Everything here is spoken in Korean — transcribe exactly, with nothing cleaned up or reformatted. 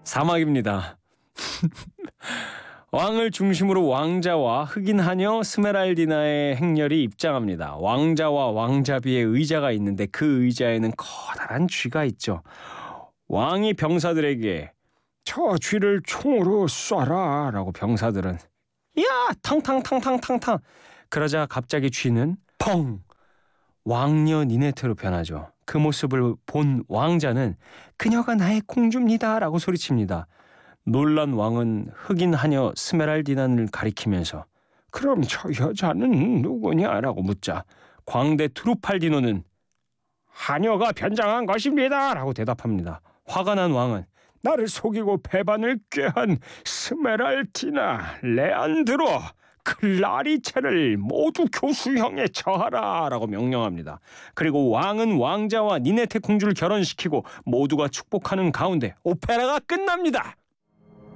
사막입니다. 왕을 중심으로 왕자와 흑인 하녀 스메랄디나의 행렬이 입장합니다. 왕자와 왕자비의 의자가 있는데 그 의자에는 커다란 쥐가 있죠. 왕이 병사들에게 저 쥐를 총으로 쏴라 라고 병사들은 야 탕탕탕탕탕탕 그러자 갑자기 쥐는 펑 왕녀 니네테로 변하죠. 그 모습을 본 왕자는 그녀가 나의 공주입니다 라고 소리칩니다. 놀란 왕은 흑인 하녀 스메랄디나를 가리키면서 그럼 저 여자는 누구냐라고 묻자 광대 트루팔디노는 하녀가 변장한 것입니다 라고 대답합니다. 화가 난 왕은 나를 속이고 배반을 꾀한 스메랄디나, 레안드로, 클라리체를 모두 교수형에 처하라 라고 명령합니다. 그리고 왕은 왕자와 니네테 공주를 결혼시키고 모두가 축복하는 가운데 오페라가 끝납니다.